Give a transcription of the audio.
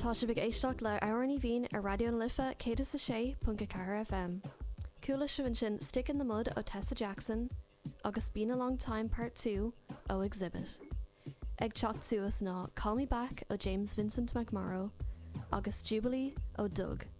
Tá se big éisteach le áhairní bhín ar radio an lifa cé sa sé punca cara FM. Cúla se sin Stick in the Mud ó Tessa Jackson agus Been a Long Time Part 2 ó Exhibit. Ag teacht suas ná Call Me Back ó James Vincent McMorrow agus Jubilee ó Doug.